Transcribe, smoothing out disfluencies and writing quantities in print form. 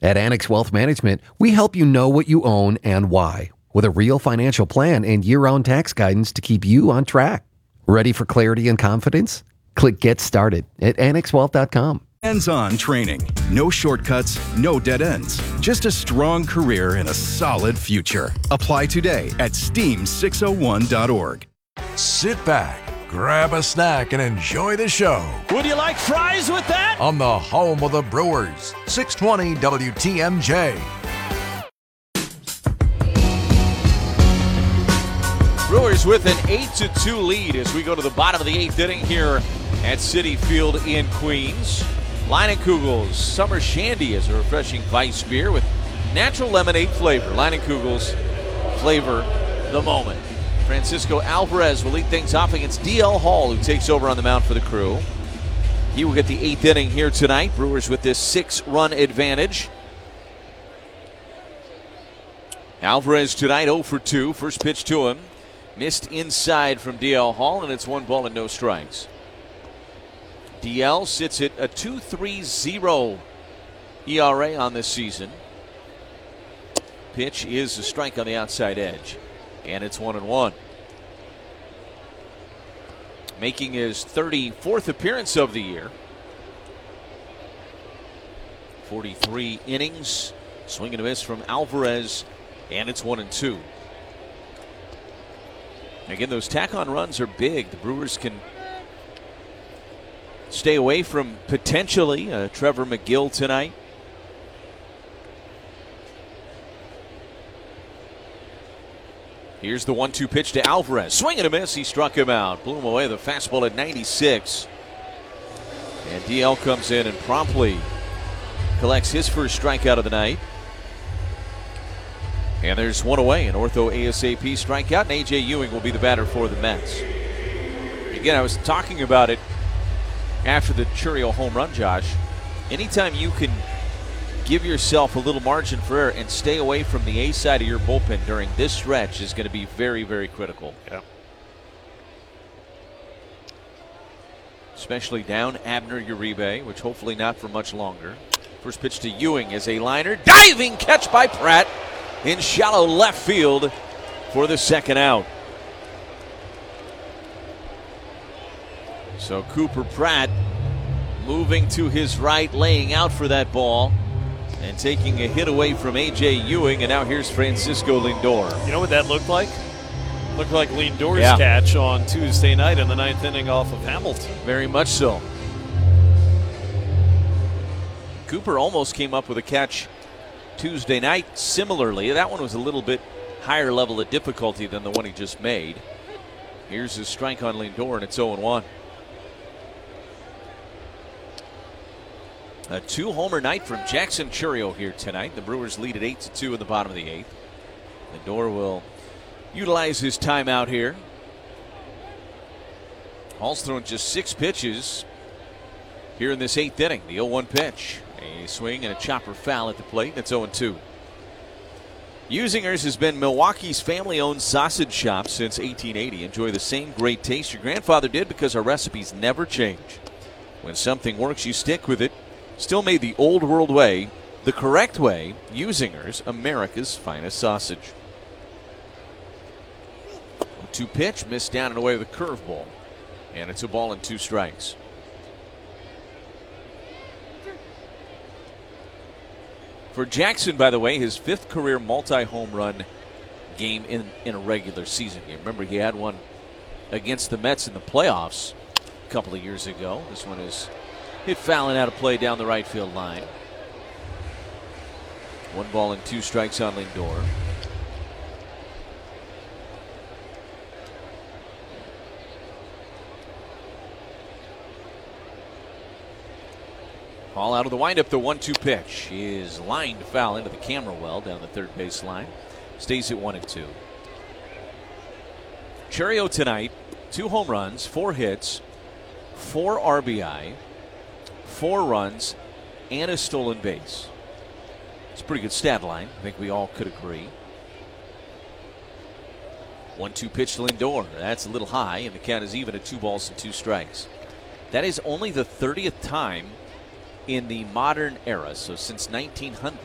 At Annex Wealth Management, we help you know what you own and why, with a real financial plan and year-round tax guidance to keep you on track. Ready for clarity and confidence? Click Get Started at annexwealth.com. Hands-on training. No shortcuts, no dead ends. Just a strong career and a solid future. Apply today at steam601.org. Sit back, grab a snack, and enjoy the show. Would you like fries with that? On the home of the Brewers, 620 WTMJ. Brewers with an 8-2 lead as we go to the bottom of the 8th inning here at Citi Field in Queens. Leinenkugel's Summer Shandy is a refreshing Weiss beer with natural lemonade flavor. Leinenkugel's, flavor the moment. Francisco Alvarez will lead things off against DL Hall, who takes over on the mound for the Crew. He will get the 8th inning here tonight. Brewers with this 6-run advantage. Alvarez tonight 0 for 2. First pitch to him. Missed inside from DL Hall, and it's 1 ball and no strikes. DL sits at a 2.30 ERA on this season. Pitch is a strike on the outside edge, and it's 1-1. Making his 34th appearance of the year. 43 innings. Swing and a miss from Alvarez, and it's 1-2. Again, those tack-on runs are big. The Brewers can stay away from potentially Trevor McGill tonight. Here's the 1-2 pitch to Alvarez. Swing and a miss. He struck him out. Blew him away. The fastball at 96. And DL comes in and promptly collects his first strikeout of the night. And there's one away. An ortho ASAP strikeout. And A.J. Ewing will be the batter for the Mets. Again, I was talking about it after the Chourio home run, Josh. Anytime you can give yourself a little margin for error and stay away from the A side of your bullpen during this stretch is going to be very, very critical. Yeah. Especially down Abner Uribe, which hopefully not for much longer. First pitch to Ewing is a liner. Diving catch by Pratt in shallow left field for the second out. So Cooper Pratt moving to his right, laying out for that ball, and taking a hit away from A.J. Ewing, and now here's Francisco Lindor. You know what that looked like? Looked like Lindor's Yeah. catch on Tuesday night in the 9th inning off of Hamilton. Very much so. Cooper almost came up with a catch Tuesday night similarly. That one was a little bit higher level of difficulty than the one he just made. Here's his strike on Lindor, and it's 0-1. A 2-homer night from Jackson Chourio here tonight. The Brewers lead at 8-2 in the bottom of the 8th. Lindor will utilize his timeout here. Hall's thrown just 6 pitches here in this 8th inning. The 0-1 pitch. A swing and a chopper foul at the plate. That's 0-2. Usingers has been Milwaukee's family-owned sausage shop since 1880. Enjoy the same great taste your grandfather did because our recipes never change. When something works, you stick with it. Still made the old world way, the correct way. Usingers, America's finest sausage. 2 pitch, missed down and away with a curveball. And it's a ball and 2 strikes. For Jackson, by the way, his 5th career multi-home run game in a regular season game. Remember, he had one against the Mets in the playoffs a couple of years ago. This one is hit fouling out of play down the right field line. 1 ball and 2 strikes on Lindor. Hall out of the windup. The 1-2 pitch is lined foul into the camera well down the third base line. Stays at 1-2. Chourio tonight, 2 home runs, 4 hits, 4 RBI, 4 runs, and a stolen base. It's a pretty good stat line. I think we all could agree. 1-2 pitch to Lindor. That's a little high, and the count is even at 2 balls and 2 strikes. That is only the 30th time in the modern era, so since 1900,